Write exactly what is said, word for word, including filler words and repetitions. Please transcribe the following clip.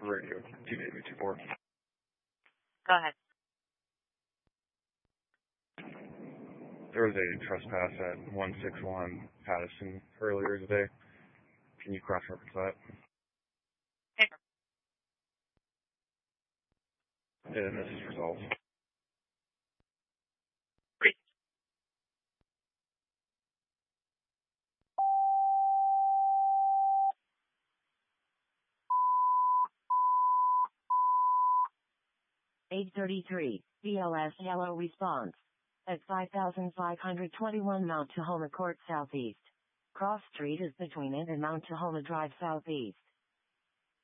Radio two eight two four. Go ahead. There was a trespass at one sixty-one Patterson earlier today. Can you cross-reference that? Paper. And this is resolved. Great. eight thirty-three, B L S Hello response. At five thousand five hundred twenty-one Mount Tahoma Court Southeast. Cross Street is between it and Mount Tahoma Drive Southeast.